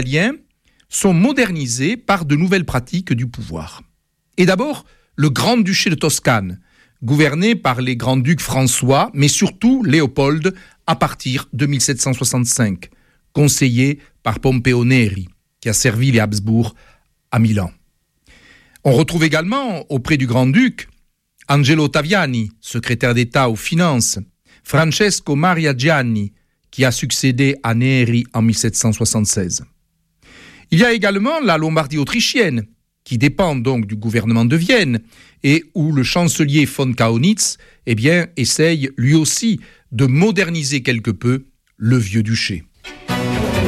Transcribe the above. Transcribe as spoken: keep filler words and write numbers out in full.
italiens sont modernisés par de nouvelles pratiques du pouvoir. Et d'abord, le Grand-Duché de Toscane, gouverné par les grands-ducs François, mais surtout Léopold, à partir de mille sept cent soixante-cinq, conseillé par Pompeo Neri, qui a servi les Habsbourg à Milan. On retrouve également auprès du grand-duc Angelo Taviani, secrétaire d'État aux Finances, Francesco Maria Gianni, qui a succédé à Neri en mille sept cent soixante-seize. Il y a également la Lombardie autrichienne, qui dépend donc du gouvernement de Vienne, et où le chancelier von Kaunitz eh bien, essaye lui aussi de moderniser quelque peu le vieux duché.